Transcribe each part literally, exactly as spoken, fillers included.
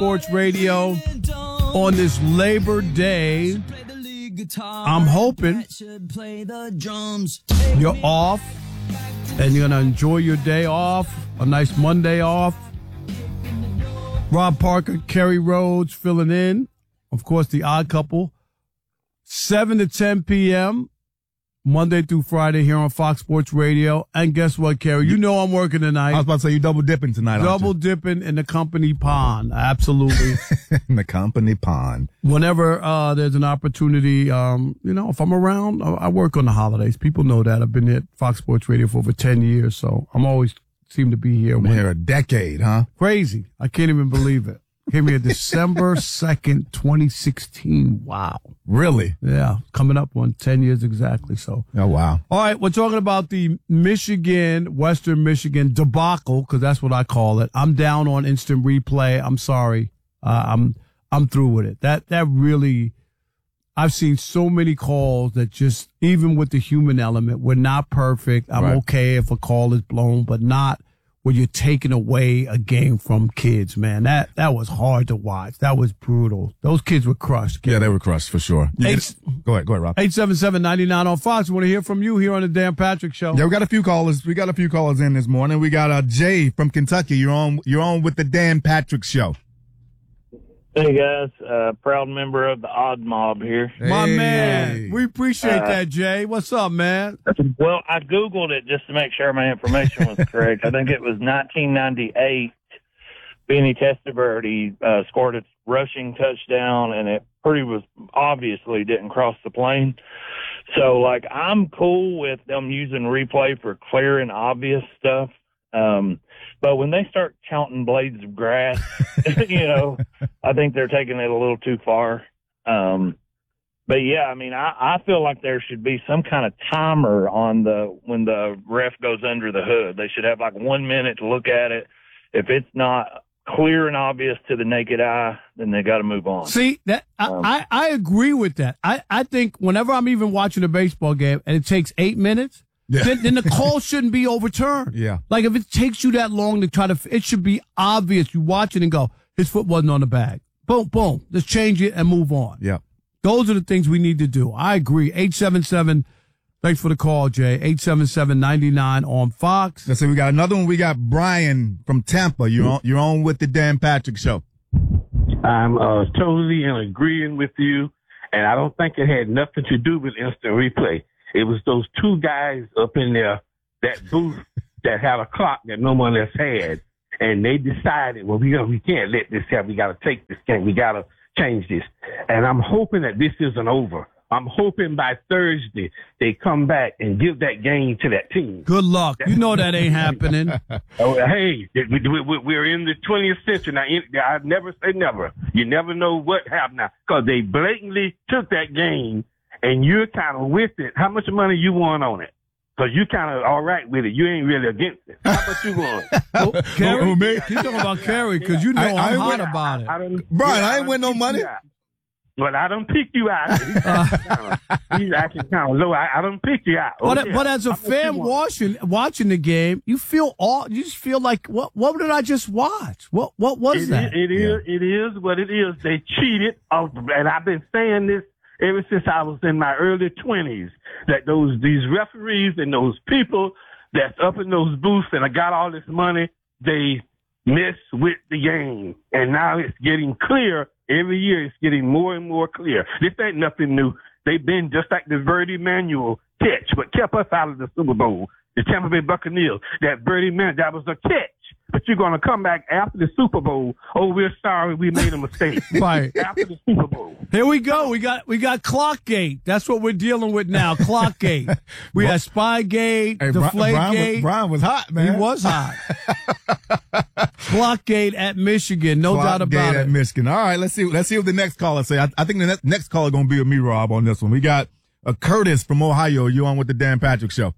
Sports Radio on this Labor Day. I'm hoping you're off and you're going to enjoy your day off, a nice Monday off. Rob Parker, Kerry Rhodes filling in. Of course, the Odd Couple. seven to ten p.m. Monday through Friday here on Fox Sports Radio. And guess what, Kerry? You know I'm working tonight. I was about to say you double dipping tonight, Double aren't you? dipping in the company pond. Absolutely. In the company pond. Whenever uh, there's an opportunity, um, you know, if I'm around, I, I work on the holidays. People know that. I've been at Fox Sports Radio for over ten years, so I'm always seem to be here. Been here a decade, huh? Crazy. I can't even believe it. Came here December second, twenty sixteen. Wow. Really? Yeah. Coming up on ten years exactly. So. Oh, wow. All right. We're talking about the Michigan, Western Michigan debacle, because that's what I call it. I'm down on instant replay. I'm sorry. Uh, I'm, I'm through with it. That, that really, I've seen so many calls that just, even with the human element, we're not perfect. I'm Right. okay if a call is blown, but not where you're taking away a game from kids, man. That that was hard to watch. That was brutal. Those kids were crushed. Yeah, they were crushed for sure. Eight, get, go ahead, go ahead, Rob. eight seven seven, nine nine on Fox. We want to hear from you here on the Dan Patrick Show. Yeah, we got a few callers. We got a few callers in this morning. We got uh, Jay from Kentucky. You're on. You're on with the Dan Patrick Show. Hey guys, uh, proud member of the Odd Mob here. My Hey. man, we appreciate Uh, that, Jay. What's up, man? Well, I Googled it just to make sure my information was correct. I think it was nineteen ninety-eight. Benny Testaverde uh, scored a rushing touchdown, and it pretty was obviously didn't cross the plane. So, like, I'm cool with them using replay for clear and obvious stuff. Um, but when they start counting blades of grass, you know, I think they're taking it a little too far. Um, but yeah, I mean, I, I feel like there should be some kind of timer on the, when the ref goes under the hood. They should have like one minute to look at it. If it's not clear and obvious to the naked eye, then they got to move on. See, that I, Um, I, I agree with that. I, I think whenever I'm even watching a baseball game and it takes eight minutes, Yeah. then, then the call shouldn't be overturned. Yeah. Like if it takes you that long to try to, it should be obvious. You watch it and go, his foot wasn't on the bag. Boom, boom. Just change it and move on. Yeah. Those are the things we need to do. I agree. eight seven seven, thanks for the call, Jay. eight seven seven, nine nine on Fox. Let's see. We got another one. We got Brian from Tampa. You're on. You're on with the Dan Patrick Show. I'm uh, totally in agreeing with you, and I don't think it had nothing to do with instant replay. It was those two guys up in there, that booth that had a clock that no one else had, and they decided, well, we we can't let this happen. We got to take this game. We got to change this. And I'm hoping that this isn't over. I'm hoping by Thursday they come back and give that game to that team. Good luck. You know that ain't happening. Oh, hey, we, we, we're in the twentieth century now. I never say never. You never know what happened now, because they blatantly took that game, and you're kind of with it. How much money you want on it? Because you kind of all right with it. You ain't really against it. How much you want? Oh, Kerry, Who, me? you talking about Kerry because you know I- I I'm hot went- about it. I don't, Brian, yeah, I ain't don't win no pick money. you out. But I don't pick you out. He's, kinda, he's acting kind of low. I, I don't pick you out. Oh, But, yeah. but as a How much fan you want? watching watching the game, you feel all you just feel like what what did I just watch? What what was It that? is, it is, it is what it is. They cheated, off, and I've been saying this ever since I was in my early twenties. That those these referees and those people that's up in those booths and I got all this money, they mess with the game, and now it's getting clear. Every year, it's getting more and more clear. This ain't nothing new. They've been just like the Verdi Manuel catch, but kept us out of the Super Bowl. The Tampa Bay Buccaneers, that Verdi Manuel, that was a catch. But you're going to come back after the Super Bowl. Oh, we're sorry, we made a mistake. Right. After the Super Bowl. Here we go. We got we got Clockgate. That's what we're dealing with now. Clockgate. We had Spygate, Hey, Bri- Brian, Deflategate. was, Brian was hot, man. He was hot. Clockgate at Michigan, no Clock doubt about gate at it. Michigan. All right, let's see. Let's see what the next caller say. I, I think the next, next caller going to be with me, Rob, on this one. We got uh, Curtis from Ohio. You on with the Dan Patrick Show?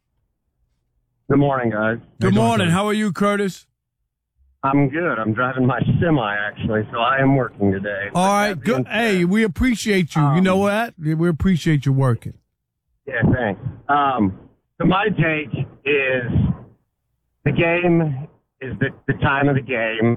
Good morning, guys. Good doing, morning. Curtis? How are you, Curtis? I'm good. I'm driving my semi, actually, so I am working today. All right. That being Good. said- Hey, we appreciate you. you know Um, what? We appreciate you working. Yeah, thanks. Um, so my take is the game is the, the time of the game.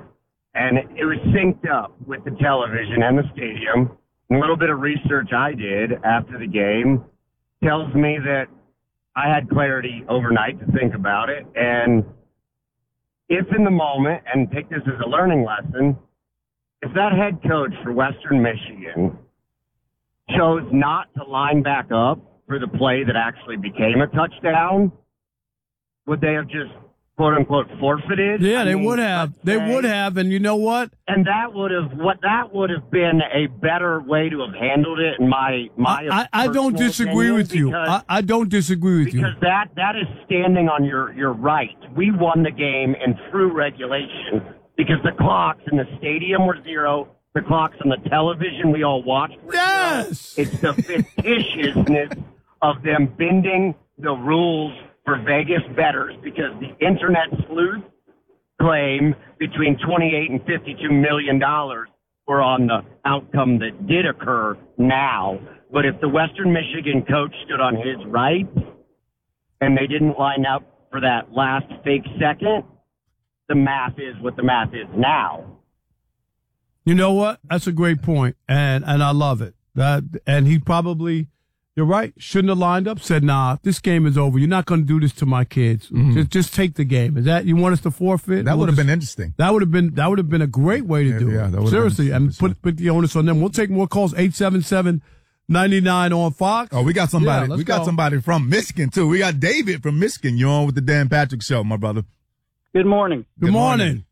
and it was synced up with the television and the stadium. And a little bit of research I did after the game tells me that I had clarity overnight to think about it. And if in the moment, and take this as a learning lesson, if that head coach for Western Michigan chose not to line back up for the play that actually became a touchdown, would they have just quote unquote forfeited? Yeah, I they mean, would have. They say, would have. And you know what? And that would have what that would have been a better way to have handled it. In my my, I, I don't personal disagree opinion, with you. because- I, I don't disagree with you. Because that, that is standing on your, your right. We won the game and through regulation because the clocks in the stadium were zero. The clocks on the television we all watched were Yes! zero. It's the fictitiousness of them bending the rules for Vegas bettors because the internet sleuth claim between twenty-eight and fifty-two million dollars were on the outcome that did occur now. But if the Western Michigan coach stood on his right and they didn't line up for that last fake second, the math is what the math is now. You know what? That's a great point, and and I love it. That and he probably, you're right, shouldn't have lined up. Said, "Nah, this game is over. You're not going to do this to my kids. Mm-hmm. Just just take the game." Is that you want us to forfeit? That We'll would have just- been interesting. That would have been that would have been a great way to Yeah, do yeah, it. that would have Seriously, been and super put put the onus on them. We'll take more calls. eight seven seven, nine nine on Fox. Oh, we got somebody. Yeah, let's we got go. somebody from Michigan too. We got David from Michigan. You're on with the Dan Patrick Show, my brother. Good morning. Good, Good morning. morning.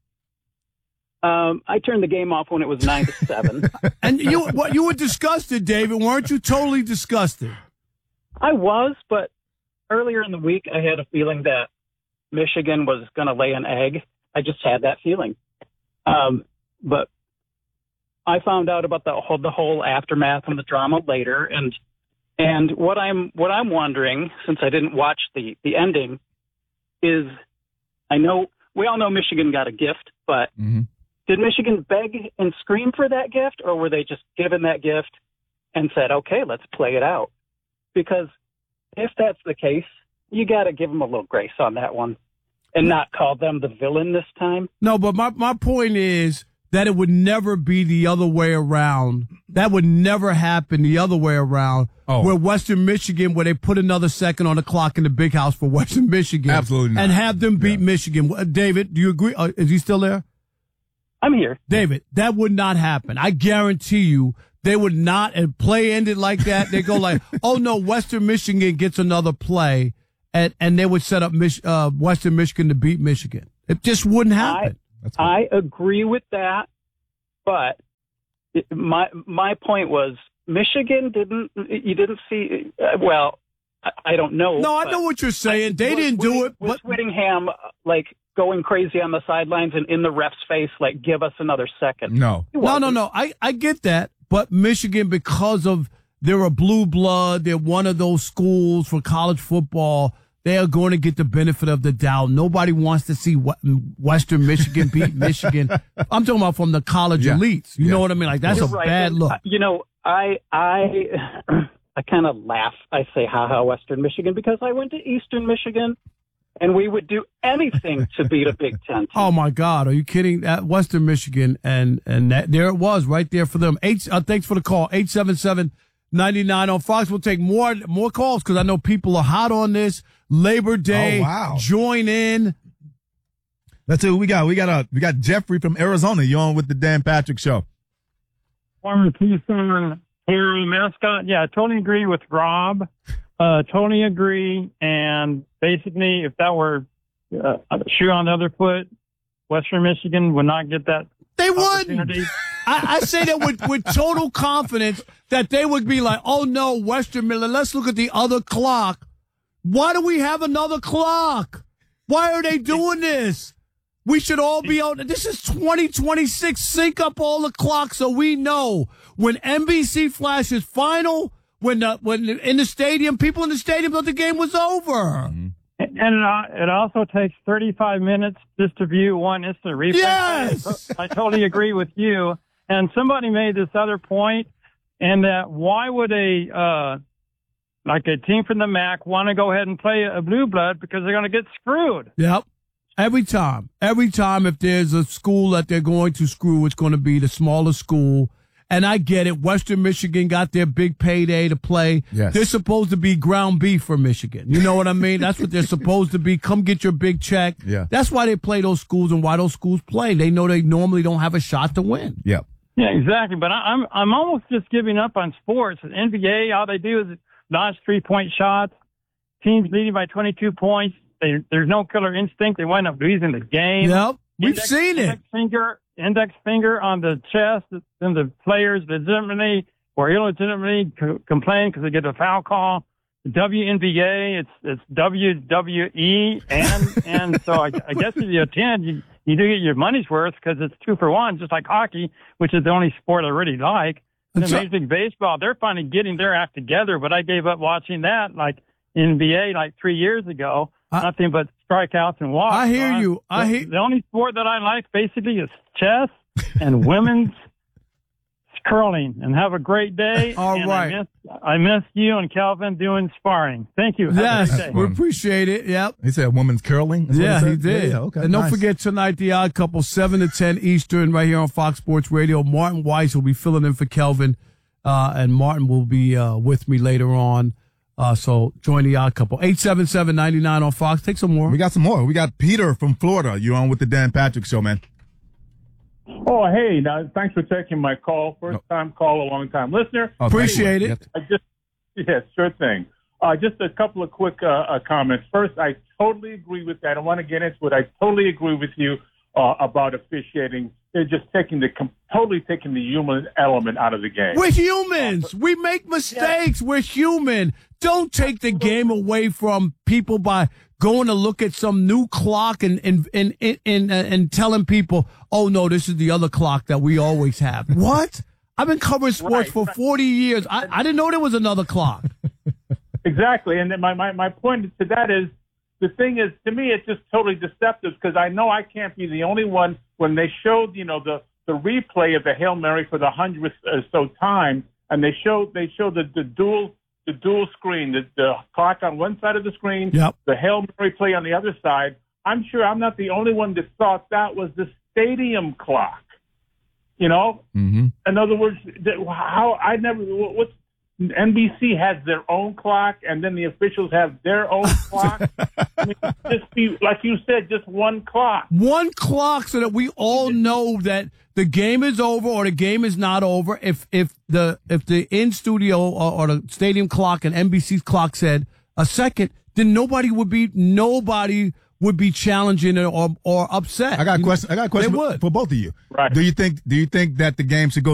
Um, I turned the game off when it was nine to seven. And you what you were disgusted, David? Weren't you totally disgusted? I was, but earlier in the week, I had a feeling that Michigan was going to lay an egg. I just had that feeling. Um, but I found out about the whole, the whole aftermath and the drama later, and and what I'm what I'm wondering, since I didn't watch the the ending, is I know we all know Michigan got a gift, but. Mm-hmm. Did Michigan beg and scream for that gift, or were they just given that gift and said, okay, let's play it out? Because if that's the case, you got to give them a little grace on that one and not call them the villain this time. No, but my, my point is that it would never be the other way around. That would never happen the other way around. Oh. Where Western Michigan, where they put another second on the clock in the big house for Western Michigan. Absolutely not. And have them beat Yeah. Michigan. Uh, David, do you agree? Uh, is he still there? I'm here. David, that would not happen. I guarantee you they would not, and play ended like that. They go like, oh no, Western Michigan gets another play, and, and they would set up Mich- uh, Western Michigan to beat Michigan. It just wouldn't happen. I, I agree with that, but it, my my point was Michigan didn't, you didn't see, uh, well, I, I don't know. no, I but know what you're saying. They was didn't do Whitting- it, Was but Whittingham, uh, like, going crazy on the sidelines and in the ref's face, like, give us another second? No. He no, no, wasn't. no. I, I get that. But Michigan, because of they're a blue blood, they're one of those schools for college football, they are going to get the benefit of the doubt. Nobody wants to see what Western Michigan beat Michigan. I'm talking about from the college Yeah. elites. You Yeah. know what I mean? Like, that's You're a right. bad And, look. uh, You know, I I I kind of laugh. I say, "Ha ha, Western Michigan," because I went to Eastern Michigan, and we would do anything to beat a Big Ten team. Oh my God, are you kidding? At Western Michigan, and and that, there it was right there for them. Eight. Uh, thanks for the call. Eight seven seven ninety nine on Fox. We'll take more more calls because I know people are hot on this. Labor Day. Oh, wow. Join in. That's who we got. We got uh, we got Jeffrey from Arizona. You're on with the Dan Patrick Show. Former Tucson hero mascot. Yeah, I totally agree with Rob. Uh, totally agree. And basically, if that were uh, a shoe on the other foot, Western Michigan would not get that They wouldn't. opportunity. I, I say that with, with total confidence that they would be like, oh no, Western Michigan, let's look at the other clock. Why do we have another clock? Why are they doing this? We should all be out. This is twenty twenty-six. Sync up all the clocks so we know when N B C flashes final, when the, when in the stadium, people in the stadium thought the game was over. And it, uh, it also takes thirty-five minutes just to view one instant replay. Yes! I, I totally agree with you. And somebody made this other point, and that why would a uh, like a team from the M A C want to go ahead and play a blue blood because they're going to get screwed. Yep. Every time. Every time if there's a school that they're going to screw, it's going to be the smaller school. And I get it. Western Michigan got their big payday to play. Yes. They're supposed to be ground beef for Michigan. You know what I mean? That's what they're supposed to be. Come get your big check. Yeah. That's why they play those schools and why those schools play. They know they normally don't have a shot to win. Yeah. Yeah, exactly. But I, I'm I'm almost just giving up on sports. The N B A, all they do is dodge three-point shots. Teams leading by twenty-two points. They, there's no killer instinct. They wind up losing the game. Yep. We've Index, seen it. Index finger, index finger on the chest, and the players legitimately or illegitimately co- complain because they get a foul call. The W N B A, it's it's W W E, and and so I, I guess if you attend, you you do get your money's worth because it's two for one, just like hockey, which is the only sport I really like. And then So- Major League Baseball, they're finally getting their act together, but I gave up watching that like N B A like three years ago. I- Nothing but strikeouts and walks. I hear So you. I the, hear- the only sport that I like basically is chess and women's curling. And have a great day. All and right. I miss, I miss you and Calvin doing sparring. Thank you. Have a Yes, great day. we appreciate it. Yep. He said women's curling. That's what Yeah, said? he did. Yeah, okay. And don't nice. forget tonight, The Odd Couple, seven to ten Eastern, right here on Fox Sports Radio. Martin Weiss will be filling in for Kelvin, uh, and Martin will be uh, with me later on. Uh, so join The Odd Couple. eight seven seven, nine nine on Fox. Take some more. We got some more. We got Peter from Florida. You're on with the Dan Patrick Show, man. Oh, hey, now, thanks for taking my call. First time call, a long time listener. Oh, Appreciate thank you. it. I just, yeah, sure thing. Uh, just a couple of quick uh, uh, comments. First, I totally agree with that. I don't want to get into it. I totally agree with you uh, about officiating. They're just taking the totally taking the human element out of the game. We're humans. We make mistakes. We're human. Don't take the game away from people by going to look at some new clock and and and and, and, uh, and telling people, oh no, this is the other clock that we always have. What? I've been covering sports Right, for right. forty years. I, I didn't know there was another clock. Exactly. And then my, my, my point to that is, the thing is, to me, it's just totally deceptive because I know I can't be the only one. When they showed, you know, the, the replay of the Hail Mary for the hundredth or so time, and they showed they showed the, the dual the dual screen, the, the clock on one side of the screen, Yep. the Hail Mary play on the other side. I'm sure I'm not the only one that thought that was the stadium clock. You know, Mm-hmm. in other words, that, how I never what's N B C has their own clock, and then the officials have their own clock. I mean, just be like you said, just one clock. One clock so that we all know that the game is over or the game is not over. If if the if the in studio or, or the stadium clock and N B C's clock said a second, then nobody would be nobody would be challenging it or or upset. I got a You- question. I got a question They for, would. for both of you. Right. Do you think? Do you think that the game should go